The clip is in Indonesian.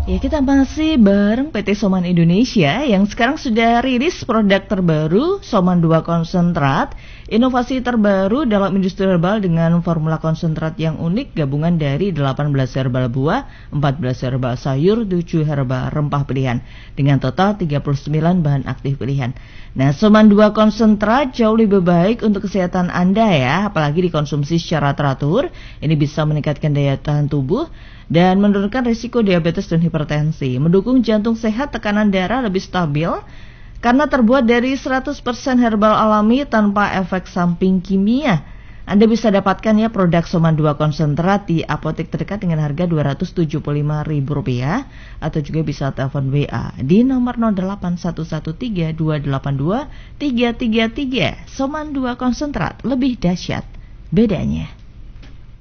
Ya, kita masih bareng PT Soman Indonesia yang sekarang sudah rilis produk terbaru Soman 2 konsentrat, inovasi terbaru dalam industri herbal dengan formula konsentrat yang unik, gabungan dari 18 herbal buah, 14 herbal sayur, 7 herbal rempah pilihan dengan total 39 bahan aktif pilihan. Nah, Soman 2 konsentrat jauh lebih baik untuk kesehatan Anda ya, apalagi dikonsumsi secara teratur. Ini bisa meningkatkan daya tahan tubuh dan menurunkan risiko diabetes dan hipertensi, mendukung jantung sehat, tekanan darah lebih stabil karena terbuat dari 100% herbal alami tanpa efek samping kimia. Anda bisa dapatkan ya produk Soman 2 konsentrat di apotek terdekat dengan harga Rp275.000 atau juga bisa telepon WA di nomor 08113282 333. Soman 2 konsentrat, lebih dahsyat bedanya.